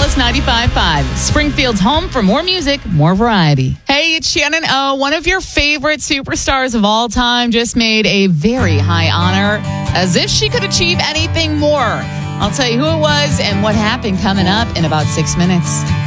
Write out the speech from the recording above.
Alice 95.5. Springfield's home for more music, more variety. Hey, it's Shannon O. One of your favorite superstars of all time just made a very high honor, as if she could achieve anything more. I'll tell you who it was and what happened coming up in about 6 minutes.